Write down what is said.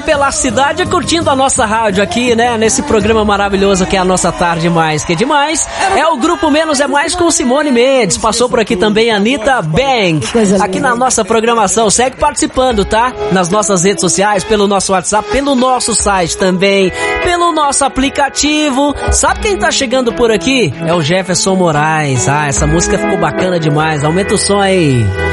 pela cidade curtindo a nossa rádio aqui, né? Nesse programa maravilhoso que é a nossa Tarde Mais Que Demais. É o Grupo Menos é Mais com Simone Mendes. Passou por aqui também a Anitta Bank. Aqui na nossa programação. Segue participando, tá? Nas nossas redes sociais, pelo nosso WhatsApp, pelo nosso site também, pelo nosso aplicativo. Sabe quem tá chegando por aqui? É o Jefferson Moraes. Ah, essa música ficou bacana demais. Aumenta o som aí.